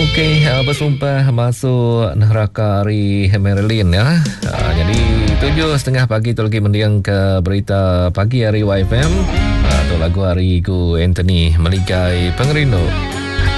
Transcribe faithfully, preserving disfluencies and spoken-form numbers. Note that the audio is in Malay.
Okey, uh, bersumpah masuk neraka hari Marilyn ya. Uh, jadi tujuh setengah pagi tu lagi mendiang ke berita pagi hari Y F M. Uh, tu lagu hari ku Anthony Meligai Pengerindu.